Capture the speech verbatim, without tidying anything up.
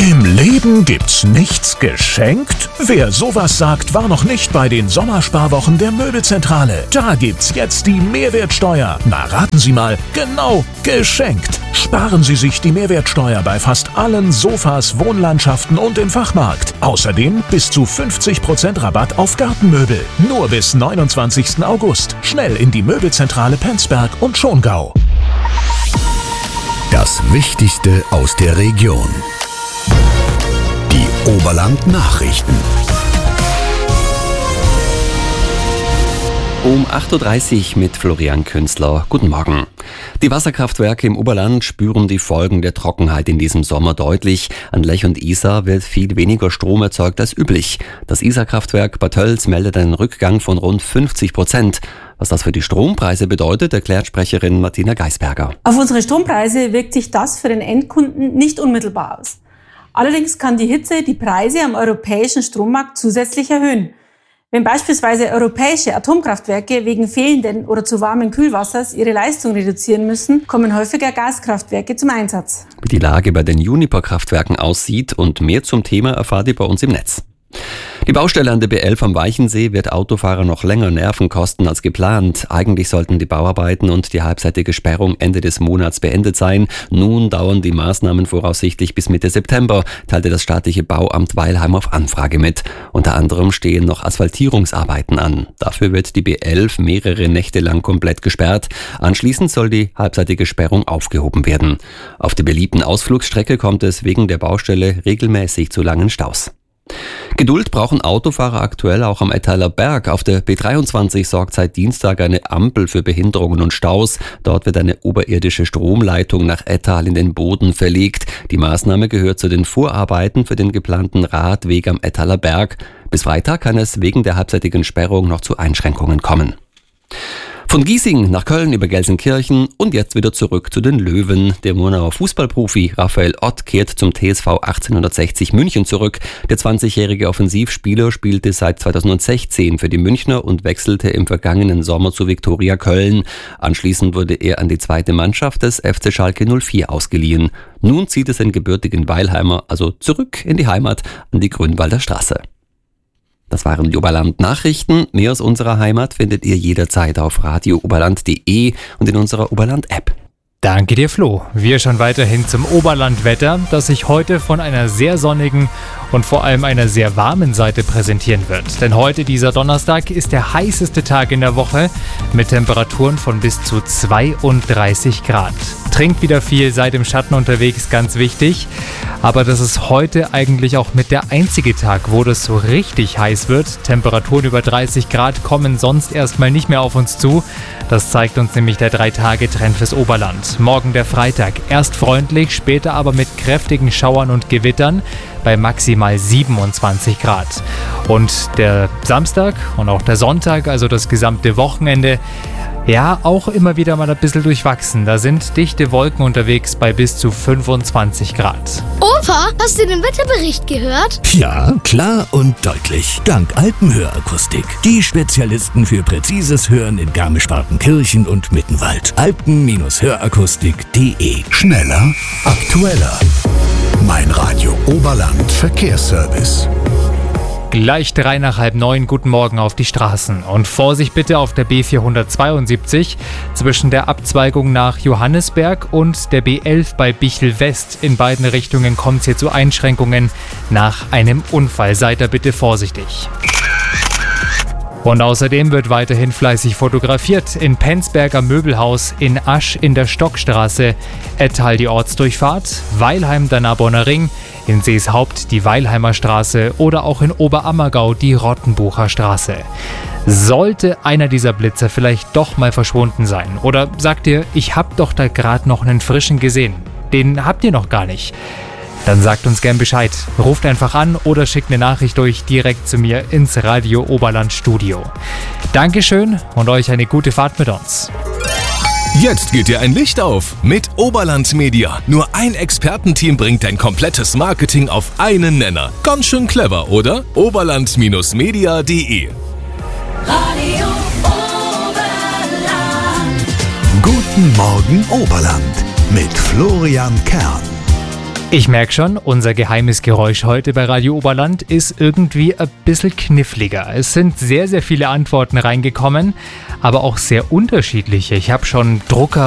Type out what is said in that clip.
Im Leben gibt's nichts geschenkt? Wer sowas sagt, war noch nicht bei den Sommersparwochen der Möbelzentrale. Da gibt's jetzt die Mehrwertsteuer. Na, raten Sie mal, genau, geschenkt. Sparen Sie sich die Mehrwertsteuer bei fast allen Sofas, Wohnlandschaften und im Fachmarkt. Außerdem bis zu fünfzig Prozent Rabatt auf Gartenmöbel. Nur bis neunundzwanzigsten August. Schnell in die Möbelzentrale Penzberg und Schongau. Das Wichtigste aus der Region. Die Oberland-Nachrichten. Um acht Uhr dreißig mit Florian Künstler. Guten Morgen. Die Wasserkraftwerke im Oberland spüren die Folgen der Trockenheit in diesem Sommer deutlich. An Lech und Isar wird viel weniger Strom erzeugt als üblich. Das Isarkraftwerk Bad Tölz meldet einen Rückgang von rund fünfzig Prozent. Was das für die Strompreise bedeutet, erklärt Sprecherin Martina Geisberger. Auf unsere Strompreise wirkt sich das für den Endkunden nicht unmittelbar aus. Allerdings kann die Hitze die Preise am europäischen Strommarkt zusätzlich erhöhen. Wenn beispielsweise europäische Atomkraftwerke wegen fehlenden oder zu warmen Kühlwassers ihre Leistung reduzieren müssen, kommen häufiger Gaskraftwerke zum Einsatz. Wie die Lage bei den Uniper-Kraftwerken aussieht und mehr zum Thema erfahrt ihr bei uns im Netz. Die Baustelle an der B elf am Weichensee wird Autofahrer noch länger Nerven kosten als geplant. Eigentlich sollten die Bauarbeiten und die halbseitige Sperrung Ende des Monats beendet sein. Nun dauern die Maßnahmen voraussichtlich bis Mitte September, teilte das staatliche Bauamt Weilheim auf Anfrage mit. Unter anderem stehen noch Asphaltierungsarbeiten an. Dafür wird die B elf mehrere Nächte lang komplett gesperrt. Anschließend soll die halbseitige Sperrung aufgehoben werden. Auf der beliebten Ausflugsstrecke kommt es wegen der Baustelle regelmäßig zu langen Staus. Geduld brauchen Autofahrer aktuell auch am Ettaler Berg. Auf der B dreiundzwanzig sorgt seit Dienstag eine Ampel für Behinderungen und Staus. Dort wird eine oberirdische Stromleitung nach Ettal in den Boden verlegt. Die Maßnahme gehört zu den Vorarbeiten für den geplanten Radweg am Ettaler Berg. Bis Freitag kann es wegen der halbseitigen Sperrung noch zu Einschränkungen kommen. Von Giesing nach Köln über Gelsenkirchen und jetzt wieder zurück zu den Löwen. Der Murnauer Fußballprofi Raphael Ott kehrt zum T S V achtzehnhundertsechzig München zurück. Der zwanzigjährige Offensivspieler spielte seit zweitausendsechzehn für die Münchner und wechselte im vergangenen Sommer zu Viktoria Köln. Anschließend wurde er an die zweite Mannschaft des F C Schalke null vier ausgeliehen. Nun zieht es den gebürtigen Weilheimer also zurück in die Heimat an die Grünwalder Straße. Das waren die Oberland-Nachrichten. Mehr aus unserer Heimat findet ihr jederzeit auf radio oberland punkt de und in unserer Oberland-App. Danke dir, Flo. Wir schauen weiterhin zum Oberlandwetter, das sich heute von einer sehr sonnigen und vor allem einer sehr warmen Seite präsentieren wird. Denn heute, dieser Donnerstag, ist der heißeste Tag in der Woche mit Temperaturen von bis zu zweiunddreißig Grad. Trinkt wieder viel, seid im Schatten unterwegs, ganz wichtig. Aber das ist heute eigentlich auch mit der einzige Tag, wo das so richtig heiß wird. Temperaturen über dreißig Grad kommen sonst erstmal nicht mehr auf uns zu. Das zeigt uns nämlich der drei Tage Trend fürs Oberland. Morgen der Freitag, erst freundlich, später aber mit kräftigen Schauern und Gewittern bei maximal siebenundzwanzig Grad. Und der Samstag und auch der Sonntag, also das gesamte Wochenende, ja, auch immer wieder mal ein bisschen durchwachsen. Da sind dichte Wolken unterwegs bei bis zu fünfundzwanzig Grad. Opa, hast du den Wetterbericht gehört? Ja, klar und deutlich. Dank Alpenhörakustik. Die Spezialisten für präzises Hören in Garmisch-Partenkirchen und Mittenwald. alpen-hörakustik punkt de. Schneller, aktueller. Mein Radio Oberland Verkehrsservice. Gleich drei nach halb neun, guten Morgen auf die Straßen. Und Vorsicht bitte auf der B vierhundertzweiundsiebzig zwischen der Abzweigung nach Johannisberg und der B elf bei Bichl West. In beiden Richtungen kommt es hier zu Einschränkungen nach einem Unfall. Seid da bitte vorsichtig. Und außerdem wird weiterhin fleißig fotografiert. In Penzberg am Möbelhaus, in Asch in der Stockstraße, Ettal die Ortsdurchfahrt, Weilheim der Narbonner Ring, in Seeshaupt die Weilheimer Straße oder auch in Oberammergau die Rottenbucher Straße. Sollte einer dieser Blitzer vielleicht doch mal verschwunden sein oder sagt ihr, ich hab doch da gerade noch einen frischen gesehen, den habt ihr noch gar nicht, dann sagt uns gern Bescheid. Ruft einfach an oder schickt eine Nachricht durch direkt zu mir ins Radio Oberland Studio. Dankeschön und euch eine gute Fahrt mit uns. Jetzt geht dir ein Licht auf mit Oberland Media. Nur ein Expertenteam bringt dein komplettes Marketing auf einen Nenner. Ganz schön clever, oder? oberland Media punkt de. Radio Oberland. Guten Morgen Oberland mit Florian Kern. Ich merke schon, unser geheimes Geräusch heute bei Radio Oberland ist irgendwie ein bisschen kniffliger. Es sind sehr, sehr viele Antworten reingekommen, aber auch sehr unterschiedliche. Ich habe schon Drucker